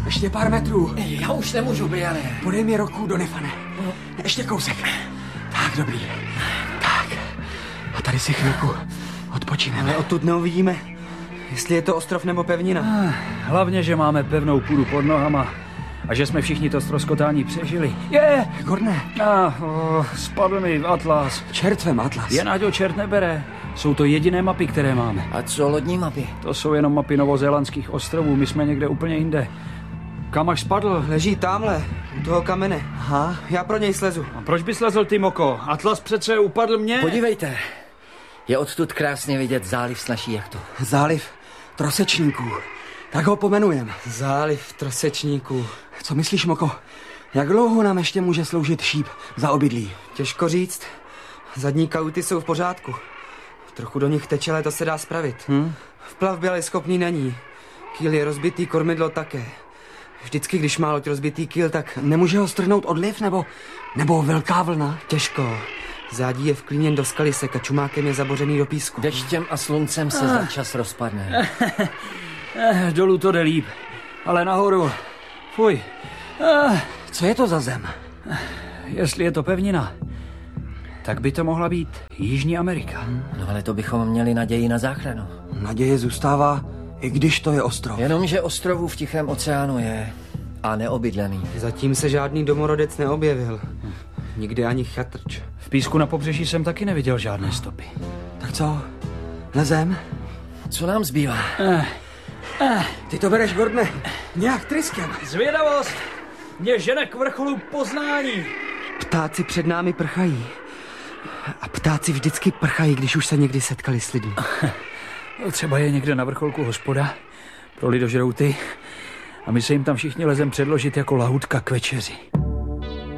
Ještě pár metrů. Já už nemůžu, Briane. Podej mi ruku do Nefane. Ještě kousek. Tak, dobrý. Tak. A tady si chvilku odpočineme. Ale odtud neuvidíme, jestli je to ostrov nebo pevnina. Hlavně, že máme pevnou půdu pod nohama a že jsme všichni to ztroskotání přežili. Gordone. Spadl mi atlas. Čertvem atlas. Jen ať ho čert nebere. Jsou to jediné mapy, které máme. A co lodní mapy? To jsou jenom mapy novozélandských ostrovů, my jsme někde úplně jinde. Kam až spadl? Leží tamhle, u toho kamene. Aha. Já pro něj slezu. A proč by slezl ty, Moko? Atlas přece upadl mě. Podívejte, je odtud krásně vidět záliv s naší jachtou. Záliv Trosečníků. Tak ho pomenujem. Záliv Trosečníků. Co myslíš, Moko? Jak dlouho nám ještě může sloužit šíp za obydlí? Těžko říct. Zadní kauty jsou v pořádku. Trochu do nich teče, ale to se dá spravit. V plavbě ale schopný není. Kýl je rozbitý, kormidlo také. Vždycky, když má loď rozbitý kýl, tak Nemůže ho strhnout odliv nebo velká vlna? těžko. Zádí je vklíněn do skalisek a čumákem je zabořený do písku. Deštěm a sluncem se za čas rozpadne. Dolů to jde líp, ale nahoru. Fuj, Co je to za zem? jestli je to pevnina, tak by to mohla být Jižní Amerika. No ale to bychom měli naději na záchranu. Naděje zůstává, i když to je ostrov. Jenomže ostrovů v Tichém oceánu je a neobydlený. Zatím se žádný domorodec neobjevil. Nikde ani chatrč. V písku na pobřeží jsem taky neviděl žádné stopy. Tak co? Lezem? Co nám zbývá? Ty to bereš, Gordone, nějak tryskem. Zvědavost mě žene k vrcholu poznání. Ptáci před námi prchají. A ptáci vždycky prchají, když už se někdy setkali s lidmi. Třeba je někde na vrcholku hospoda pro lidožrouty a my se jim tam všichni lezem předložit jako lahůdka k večeři.